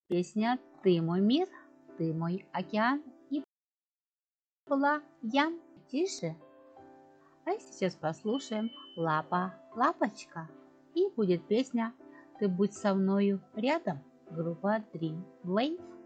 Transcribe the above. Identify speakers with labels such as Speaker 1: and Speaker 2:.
Speaker 1: Песня «Ты мой мир, ты мой океан» и была я. Тише. А сейчас послушаем «Лапа, лапочка». И будет песня «Ты будь со мною рядом». Группа Dream Wave.